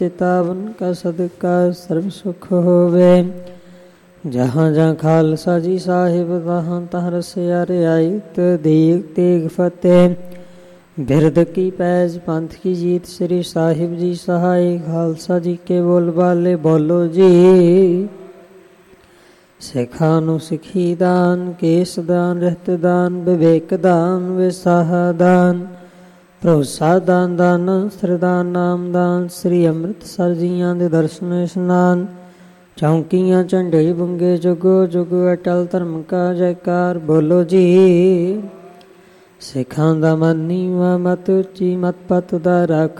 ਚੇਤਾਵਨ ਕਾ ਸਦਕਾ ਸਰਬ ਸੁਖ ਹੋਵੇ। ਜਹਾਂ ਜਹਾਂ ਖਾਲਸਾ ਜੀ ਸਾਹਿਬ ਤਹਾਂ ਤਹ ਰਸਿਆ ਰਿਆਇਤ ਦੀਕ ਤੇਗ ਫਤਿਹ। ਬਿਰਦ ਕੀ ਪੈਜ ਪੰਥ ਕੀ ਜੀਤ ਸ੍ਰੀ ਸਾਹਿਬ ਜੀ ਸਹਾਈ। ਖਾਲਸਾ ਜੀ ਕੇ ਬੋਲ ਬਾਲੇ ਬੋਲੋ ਜੀ। ਸਿੱਖਾਂ ਨੂੰ ਸਿੱਖੀ ਦਾਨ, ਕੇਸ ਦਾਨ, ਰਹਿਤ ਦਾਨ, ਵਿਵੇਕ ਦਾਨ, ਵਿਸਾਹ ਦਾਨ, ਭਰੋਸਾ ਦਾਨ, ਦਾਨ ਸਰਦਾਨ, ਨਾਮ ਦਾਨ, ਸ੍ਰੀ ਅੰਮ੍ਰਿਤਸਰ ਜੀਆਂ ਦੇ ਦਰਸ਼ਨ ਇਸ਼ਨਾਨ। ਚੌਂਕੀਆਂ ਝੰਡੇ ਬੁੰਗੇ ਜੁਗੋ ਜੁਗ ਅਟਲ ਧਰਮ ਕਾ ਜੈਕਾਰ ਬੋਲੋ ਜੀ। ਸਿੱਖਾਂ ਦਾ ਮਨ ਨੀਵਾਂ ਮਤ ਉੱਚੀ ਮਤ ਪਤ ਦਾ ਰੱਖ